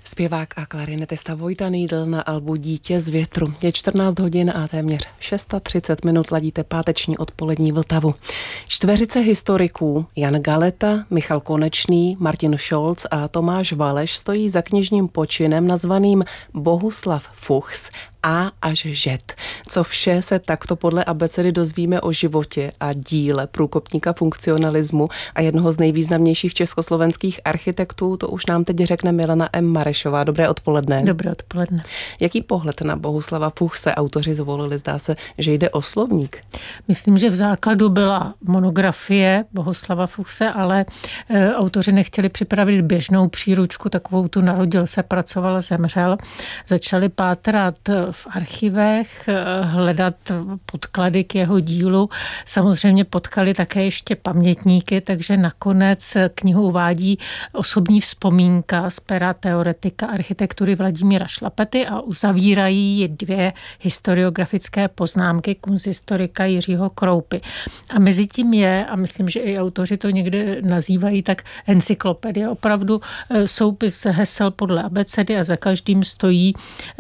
Zpěvák a klarinetista Vojta Needl na albu Dítě z větru. Je 14 hodin a téměř 6:30 minut, ladíte páteční odpolední Vltavu. Čtveřice historiků Jan Galeta, Michal Konečný, Martin Scholz a Tomáš Valeš stojí za knižním počinem nazvaným Bohuslav Fuchs A až Ž. Co vše se takto podle abecedy dozvíme o životě a díle průkopníka funkcionalismu a jednoho z nejvýznamnějších československých architektů, to už nám teď řekne Milena M. Marešová. Dobré odpoledne. Dobré odpoledne. Jaký pohled na Bohuslava Fuchse autoři zvolili? Zdá se, že jde o slovník. Myslím, že v základu byla monografie Bohuslava Fuchse, ale autoři nechtěli připravit běžnou příručku, takovou tu narodil se, pracoval, zemřel. Začali pátrat v archivech, hledat podklady k jeho dílu. Samozřejmě potkali také ještě pamětníky, takže nakonec knihu uvádí osobní vzpomínka z pera teoretika architektury Vladimíra Šlapety a uzavírají ji 2 historiografické poznámky kunsthistorika Jiřího Kroupy. A mezi tím je, a myslím, že i autoři to někde nazývají, tak encyklopedie. Opravdu soupis hesel podle abecedy a za každým stojí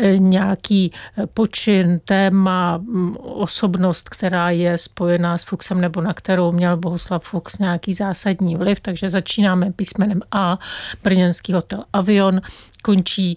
nějaký počin, téma, osobnost, která je spojená s Fuchsem nebo na kterou měl Bohuslav Fuchs nějaký zásadní vliv. Takže začínáme písmenem A, brněnský hotel Avion, končí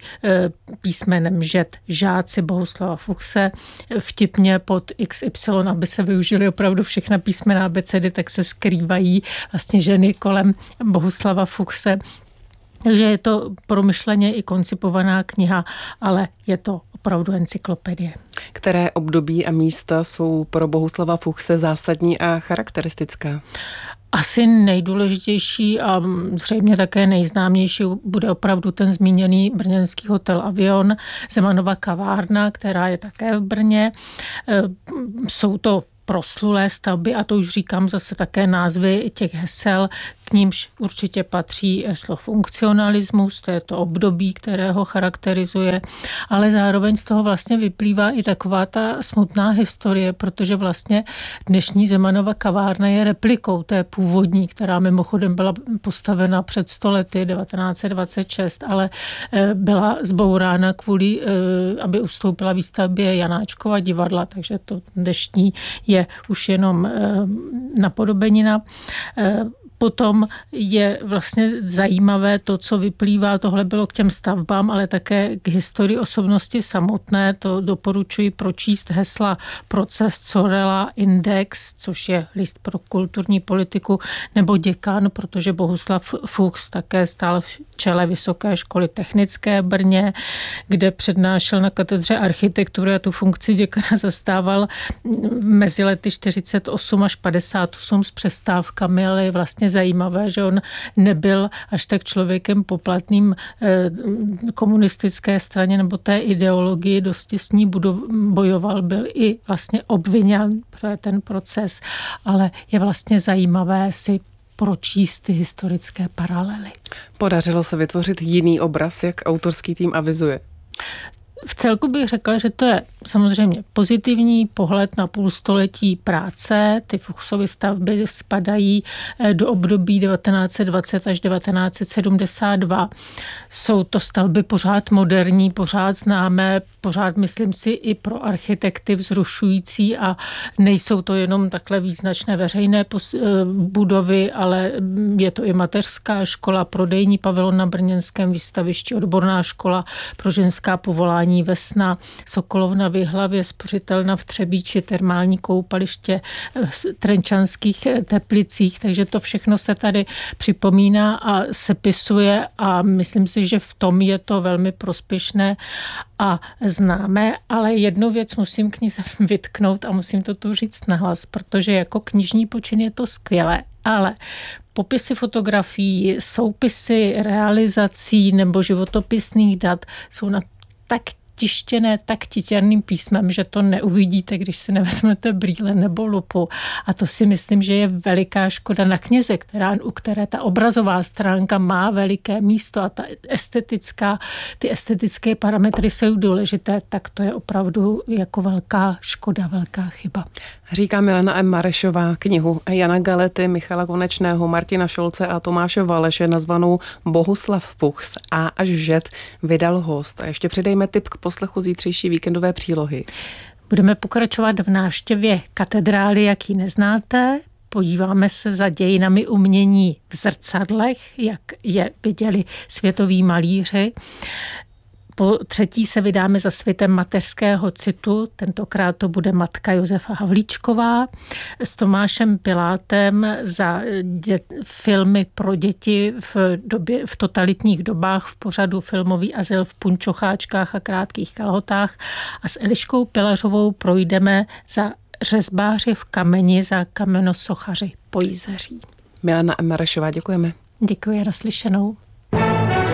písmenem Ž, žáci Bohuslava Fuchse. Vtipně pod XY, aby se využili opravdu všechna písmena abecedy, tak se skrývají vlastně ženy kolem Bohuslava Fuchse. Takže je to promyšleně i koncipovaná kniha, ale je to opravdu encyklopedie. Které období a místa jsou pro Bohuslava Fuchse zásadní a charakteristická? Asi nejdůležitější a zřejmě také nejznámější bude opravdu ten zmíněný brněnský hotel Avion, Zemanova kavárna, která je také v Brně. Jsou to proslulé stavby a to už říkám zase také názvy těch hesel, k nímž určitě patří heslo funkcionalismus, to je to období, které ho charakterizuje, ale zároveň z toho vlastně vyplývá i taková ta smutná historie, protože vlastně dnešní Zemanova kavárna je replikou té původní, která mimochodem byla postavena před 100 lety, 1926, ale byla zbourána kvůli, aby ustoupila výstavbě Janáčkova divadla, takže to dnešní je už jenom napodobenina. Potom je vlastně zajímavé to, co vyplývá, tohle bylo k těm stavbám, ale také k historii osobnosti samotné. To doporučuji pročíst hesla Proces Corela Index, což je list pro kulturní politiku, nebo Děkan, protože Bohuslav Fuchs také stál v čele Vysoké školy technické Brně, kde přednášel na katedře architektury a tu funkci děkana zastával mezi lety 48 až 58 s přestávkami, ale je vlastně zajímavé, že on nebyl až tak člověkem poplatným komunistické straně nebo té ideologii, dosti s ní bojoval, byl i vlastně obviněn pro ten proces, ale je vlastně zajímavé si pročíst ty historické paralely. Podařilo se vytvořit jiný obraz, jak autorský tým avizuje? V celku bych řekla, že to je samozřejmě pozitivní pohled na půlstoletí práce. Ty Fuchsovy stavby spadají do období 1920 až 1972. Jsou to stavby pořád moderní, pořád známé, pořád myslím si i pro architekty vzrušující a nejsou to jenom takhle význačné veřejné budovy, ale je to i mateřská škola, prodejní pavilon na brněnském výstavišti, odborná škola pro ženská povolání Vesna, Sokolovna v Jihlavě, spořitelna v Třebíči, termální koupaliště v Trenčanských Teplicích, takže to všechno se tady připomíná a sepisuje a myslím si, že v tom je to velmi prospěšné a známé, ale jednu věc musím knize vytknout a musím to tu říct nahlas, protože jako knižní počin je to skvělé, ale popisy fotografií, soupisy realizací nebo životopisných dat jsou na tak tištěné tak titěrným písmem, že to neuvidíte, když si nevezmete brýle nebo lupu. A to si myslím, že je veliká škoda na knize, u které ta obrazová stránka má veliké místo a ty estetické parametry jsou důležité, tak to je opravdu jako velká škoda, velká chyba. Říká Milena M. Marešová. Knihu Jana Galety, Michala Konečného, Martina Šolce a Tomáše Valeše nazvanou Bohuslav Fuchs A až Z vydal Host. A ještě přidejme tip k poslechu zítřejší víkendové přílohy. Budeme pokračovat v návštěvě katedrály, jak ji neznáte. Podíváme se za dějinami umění v zrcadlech, jak je viděli světoví malíři. Po třetí se vydáme za světem mateřského citu, tentokrát to bude matka Josefa Havlíčková, s Tomášem Pilátem za filmy pro děti v totalitních dobách v pořadu Filmový azyl v punčocháčkách a krátkých kalhotách a s Eliškou Pilařovou projdeme za řezbáři v kameni, za kamenosochaři po Jizeří. Milena M. Marešová, děkujeme. Děkuji, naslyšenou.